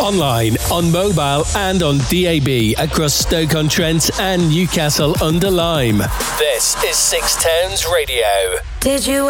Online, on mobile and on DAB across Stoke-on-Trent and Newcastle-under-Lyme. This is Six Towns Radio. Did you